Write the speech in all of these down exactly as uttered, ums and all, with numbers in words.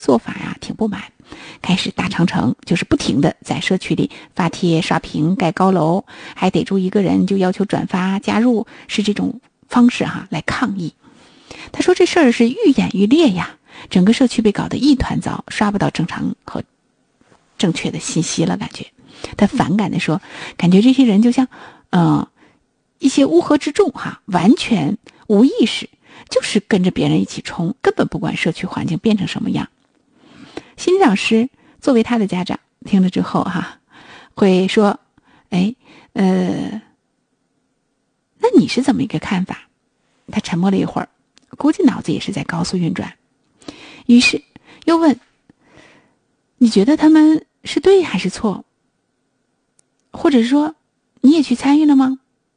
做法呀挺不满，开始大长城，就是不停的在社区里发帖刷屏盖高楼，还逮住一个人就要求转发加入，是这种方式哈来抗议。他说这事儿是愈演愈烈呀，整个社区被搞得一团糟，刷不到正常和正确的信息了，感觉他反感的说，感觉这些人就像呃一些乌合之众哈，完全无意识，就是跟着别人一起冲，根本不管社区环境变成什么样。心理老师作为他的家长听了之后哈，会说哎呃那你是怎么一个看法？他沉默了一会儿，估计脑子也是在高速运转，于是又问，你觉得他们是对还是错？或者说你也去参与了吗？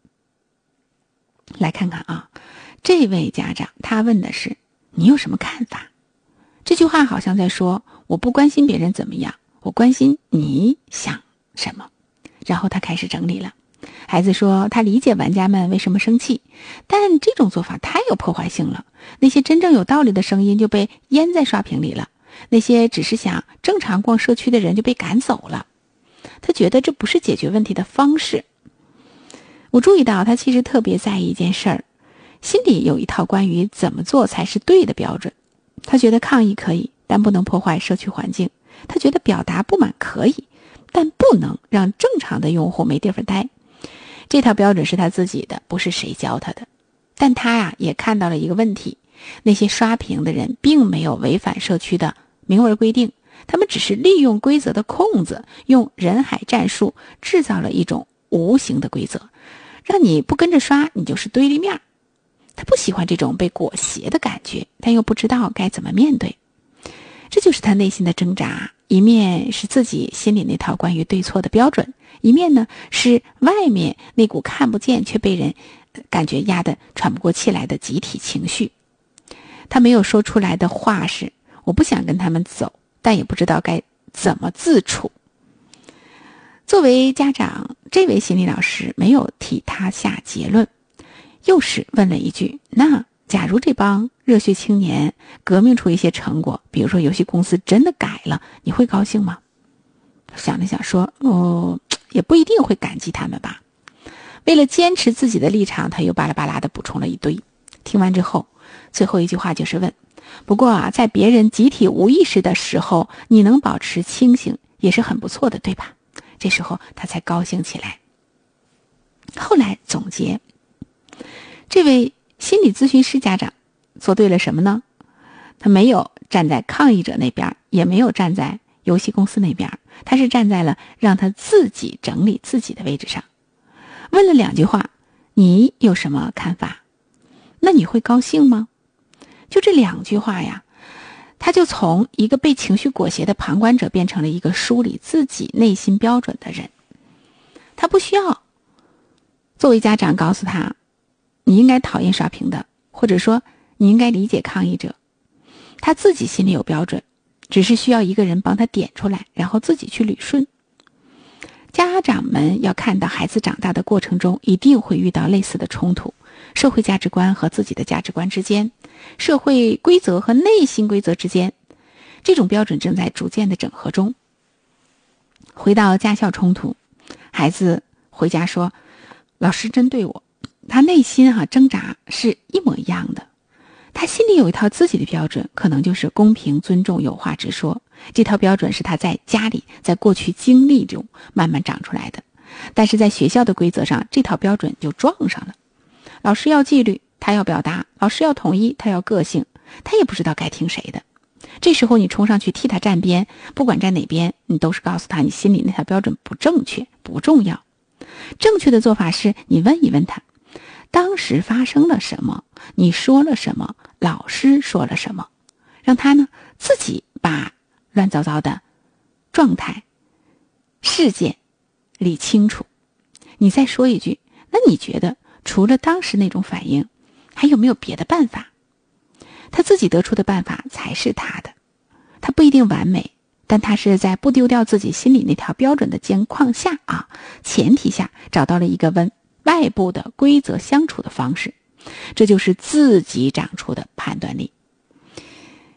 来看看啊，这位家长他问的是你有什么看法？这句话好像在说我不关心别人怎么样，我关心你想什么。然后他开始整理了。孩子说他理解玩家们为什么生气，但这种做法太有破坏性了，那些真正有道理的声音就被淹在刷屏里了，那些只是想正常逛社区的人就被赶走了。他觉得这不是解决问题的方式。我注意到他其实特别在意一件事儿，心里有一套关于怎么做才是对的标准。他觉得抗议可以，但不能破坏社区环境。他觉得表达不满可以，但不能让正常的用户没地方待。这套标准是他自己的，不是谁教他的。但他呀也看到了一个问题，那些刷屏的人并没有违反社区的明文规定，他们只是利用规则的空子，用人海战术制造了一种无形的规则，让你不跟着刷，你就是对立面。他不喜欢这种被裹挟的感觉，但又不知道该怎么面对。这就是他内心的挣扎，一面是自己心里那套关于对错的标准，一面呢是外面那股看不见却被人感觉压得喘不过气来的集体情绪。他没有说出来的话是，我不想跟他们走，但也不知道该怎么自处。作为家长，这位心理老师没有替他下结论，又是问了一句，那假如这帮热血青年革命出一些成果，比如说游戏公司真的改了，你会高兴吗？想了想说，哦，也不一定会感激他们吧。为了坚持自己的立场，他又巴拉巴拉的补充了一堆。听完之后，最后一句话就是问，不过啊，在别人集体无意识的时候，你能保持清醒也是很不错的，对吧？这时候他才高兴起来。后来总结，这位心理咨询师家长做对了什么呢？他没有站在抗议者那边，也没有站在游戏公司那边，他是站在了让他自己整理自己的位置上。问了两句话，你有什么看法？那你会高兴吗？就这两句话呀，他就从一个被情绪裹挟的旁观者变成了一个梳理自己内心标准的人。他不需要作为家长告诉他你应该讨厌刷屏的，或者说你应该理解抗议者。他自己心里有标准，只是需要一个人帮他点出来，然后自己去捋顺。家长们要看到孩子长大的过程中一定会遇到类似的冲突，社会价值观和自己的价值观之间，社会规则和内心规则之间，这种标准正在逐渐的整合中。回到家校冲突，孩子回家说老师针对我，他内心啊挣扎是一模一样的。他心里有一套自己的标准，可能就是公平、尊重、有话直说。这套标准是他在家里，在过去经历中慢慢长出来的。但是在学校的规则上，这套标准就撞上了。老师要纪律，他要表达；老师要统一，他要个性。他也不知道该听谁的。这时候你冲上去替他站边，不管站哪边，你都是告诉他你心里那套标准不正确，不重要。正确的做法是你问一问他，当时发生了什么？你说了什么？老师说了什么？让他呢自己把乱糟糟的状态、事件理清楚。你再说一句，那你觉得除了当时那种反应，还有没有别的办法？他自己得出的办法才是他的，他不一定完美，但他是在不丢掉自己心里那条标准的情况下啊，前提下找到了一个跟外部的规则相处的方式，这就是自己长出的判断力。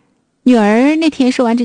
女儿那天说完这